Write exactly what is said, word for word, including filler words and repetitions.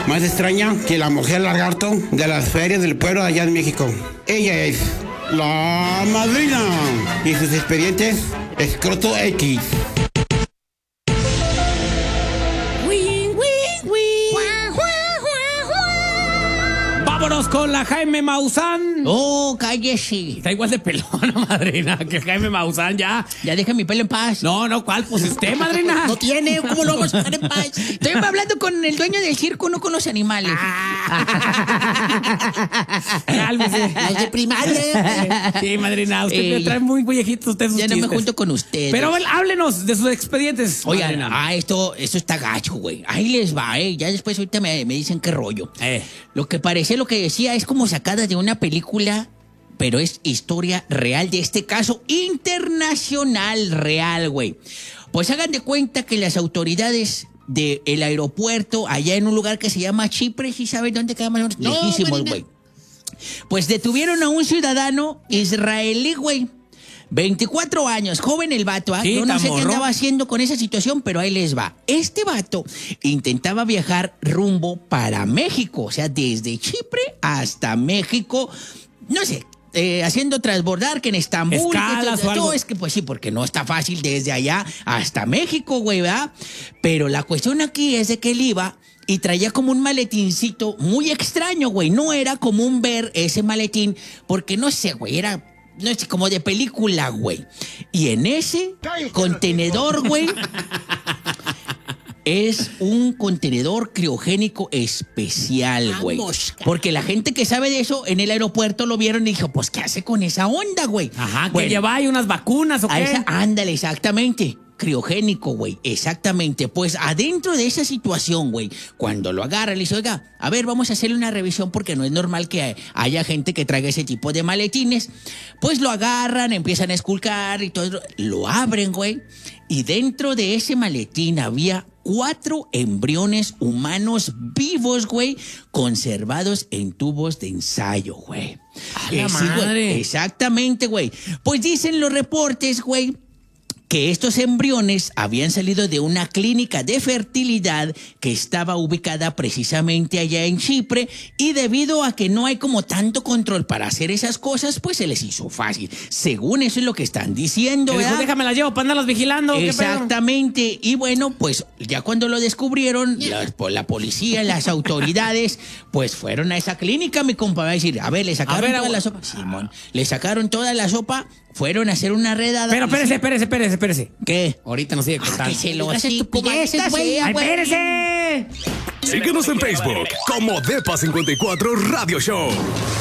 más extraña que la mujer lagarto de las ferias del pueblo allá en México. Ella es la madrina y sus expedientes Escroto X. Vámonos con la Jaime Maussan. Oh, cállese. Está igual de pelón, madrina, que Jaime Maussan, ya. Ya deja mi pelo en paz. No, no, ¿cuál? Pues usted, madrina. No tiene, ¿cómo lo vamos a dejar en paz? Estoy hablando con el dueño del circo, no con los animales. Cálmese. Los de primaria. Sí, madrina, usted Eh, me trae muy viejitos usted sus Ya no me chistes. junto con ustedes. Pero bueno, háblenos de sus expedientes. Oigan, madrina. ah, esto, esto está gacho, güey. Ahí les va, eh. Ya después ahorita me, me dicen qué rollo. Eh. Lo que parece, lo que decía, es como sacada de una película, pero es historia real de este caso internacional real, güey. Pues hagan de cuenta que las autoridades del aeropuerto, allá en un lugar que se llama Chipre, ¿sí saben dónde queda más o menos? No, Lejísimos, Marina. güey. Pues detuvieron a un ciudadano israelí, güey. veinticuatro años, joven el vato, ¿ah? Sí, Yo no sé qué tamorro. andaba haciendo con esa situación, pero ahí les va. Este vato intentaba viajar rumbo para México, o sea, desde Chipre hasta México, no sé, eh, haciendo transbordar que en Estambul. Escalas que, o algo. No, es que pues sí, porque no está fácil desde allá hasta México, güey, ¿verdad? Pero la cuestión aquí es de que él iba y traía como un maletincito muy extraño, güey. No era común ver ese maletín, porque no sé, güey, era... No es como de película, güey. Y en ese contenedor, güey, es un contenedor criogénico especial, güey. Vamos, cara. Porque la gente que sabe de eso en el aeropuerto lo vieron y dijo, pues, ¿qué hace con esa onda, güey? Ajá, que Bueno, lleva ahí unas vacunas o a qué. esa, ándale, exactamente. Criogénico, güey, exactamente. Pues adentro de esa situación, güey, cuando lo agarra, le dice, oiga, a ver, vamos a hacerle una revisión porque no es normal que haya gente que traiga ese tipo de maletines. Pues lo agarran, empiezan a esculcar y todo, lo abren, güey, y dentro de ese maletín había cuatro embriones humanos vivos, güey, conservados en tubos de ensayo, güey. ¡A la Eh, sí, güey, madre! exactamente, güey. Pues dicen los reportes, güey, que estos embriones habían salido de una clínica de fertilidad que estaba ubicada precisamente allá en Chipre, y debido a que no hay como tanto control para hacer esas cosas, pues se les hizo fácil. Según eso es lo que están diciendo, Que dijo, ¿verdad? déjame las llevo para andarlas vigilando. ¿qué pedo? Exactamente. Y bueno, pues ya cuando lo descubrieron, la, pues, la policía, las autoridades, pues fueron a esa clínica, mi compa, va a decir, a ver, le sacaron A ver, toda agua- la sopa. Simón, le sacaron toda la sopa, fueron a hacer una redada. Pero espérese, espérese, espérese, espérese. ¿Qué? Ahorita nos sigue contando. Que se lo Digas así, estupideces, maldita güey. sea, ¡Ay, güey. espérese! Síguenos en Facebook como Depa cincuenta y cuatro Radio Show.